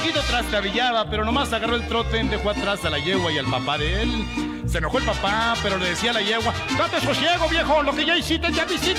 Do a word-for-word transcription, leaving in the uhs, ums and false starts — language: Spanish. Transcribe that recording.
viejito trastabillaba, pero nomás agarró el trote, dejó atrás a la yegua y al papá de él. Se enojó el papá, pero le decía a la yegua: date sosiego, viejo, lo que ya hiciste ya visita.